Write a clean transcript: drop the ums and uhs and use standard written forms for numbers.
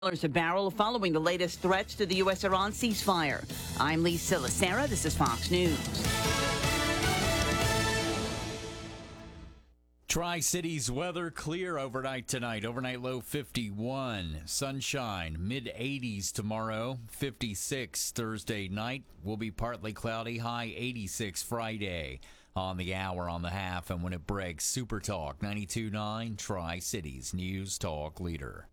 A barrel following the latest threats to the U.S.-Iran ceasefire. I'm Lisa Lacera. This is Fox News. Tri-Cities weather clear overnight tonight. Overnight low 51. Sunshine, mid-80s tomorrow. 56 Thursday night. Will be partly cloudy. High 86 Friday. On the hour, on the half, and when it breaks, Super Talk 92.9 Tri-Cities News Talk Leader.